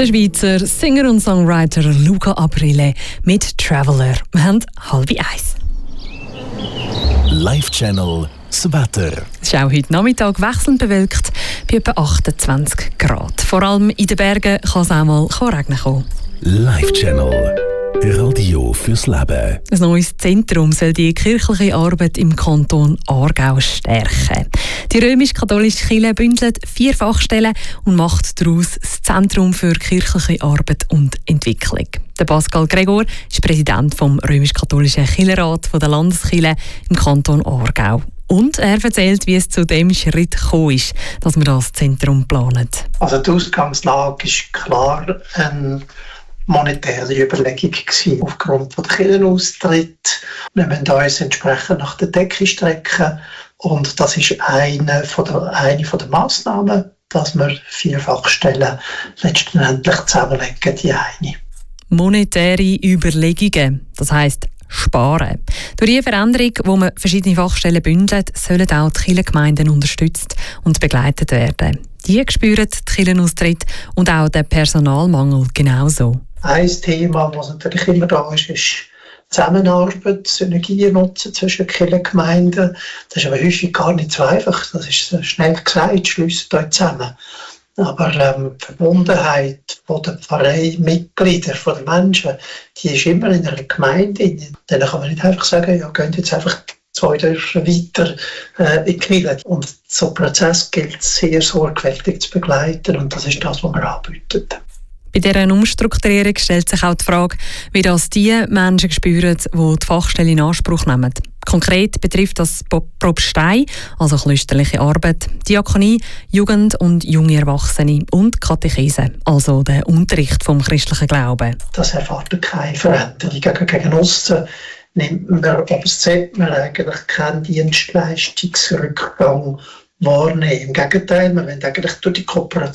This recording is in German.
Der Schweizer Singer und Songwriter Luca Aprile mit «Traveler». Wir haben 12:30. Live-Channel das Wetter. Es ist auch heute Nachmittag wechselnd bewölkt bei etwa 28 Grad. Vor allem in den Bergen kann es auch mal regnen kommen. Live-Channel. Radio fürs Leben. Ein neues Zentrum soll die kirchliche Arbeit im Kanton Aargau stärken. Die römisch-katholische Kirche bündelt 4 Fachstellen und macht daraus das Zentrum für kirchliche Arbeit und Entwicklung. Der Pascal Gregor ist Präsident vom römisch-katholischen Kirchenrat der Landeskirche im Kanton Aargau. Und er erzählt, wie es zu dem Schritt gekommen ist, dass wir das Zentrum planen. Also die Ausgangslage ist klar monetäre Überlegung gewesen, aufgrund von der Kirchenaustritt. Wir müssen uns entsprechend nach der Decke strecken und das ist eine von der Massnahmen, dass wir 4 Fachstellen letztendlich zusammenlegen, die eine. Monetäre Überlegungen, das heisst sparen. Durch die Veränderung, wo man verschiedene Fachstellen bündelt, sollen auch die Kirchengemeinden unterstützt und begleitet werden. Die spüren die Kirchenaustritt und auch den Personalmangel genauso. Ein Thema, das natürlich immer da ist Zusammenarbeit, Synergien nutzen zwischen Kirchengemeinden. Das ist aber häufig gar nicht so einfach. Das ist schnell gesagt, schliessen euch zusammen. Aber die Verbundenheit der Pfarreimitglieder, der Menschen, die ist immer in einer Gemeinde. Dann kann man nicht einfach sagen, ja, geht jetzt einfach 2 Dörfer weiter in die Kirche. Und so einen Prozess gilt es sehr sorgfältig zu begleiten und das ist das, was wir anbieten. Bei dieser Umstrukturierung stellt sich auch die Frage, wie das die Menschen spüren, die die Fachstelle in Anspruch nehmen. Konkret betrifft das Propstei, also klösterliche Arbeit, Diakonie, Jugend und junge Erwachsene und Katechese, also der Unterricht vom christlichen Glauben. Das erwartet keine Veränderung. Gegen aussen nimmt man, aber es sollte man eigentlich keinen Dienstleistungsrückgang wahrnehmen. Im Gegenteil, wir wollen eigentlich durch die Kooperation